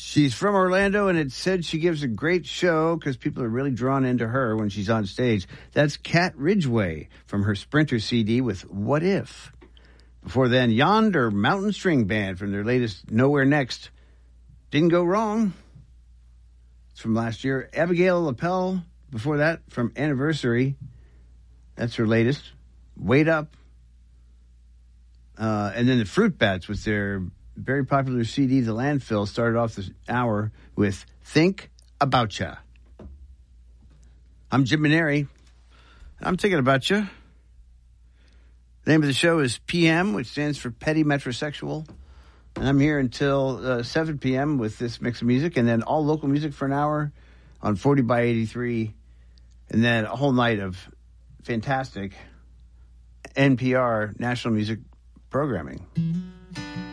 She's from Orlando, and it said she gives a great show because people are really drawn into her when she's on stage. That's Kat Ridgway from her Sprinter CD with What If. Before then, Yonder Mountain String Band from their latest Nowhere Next. Didn't Go Wrong. It's from last year. Abigail Lapel, before that, from Anniversary. That's her latest. Wait Up. And then the Fruit Bats with their very popular CD, The Landfill, started off this hour with Think About Ya. I'm Jim Maneri. I'm thinking about you. The name of the show is PM, which stands for Petty Metrosexual. And I'm here until 7 p.m. with this mix of music, and then all local music for an hour on 40 by 83, and then a whole night of fantastic NPR national music programming.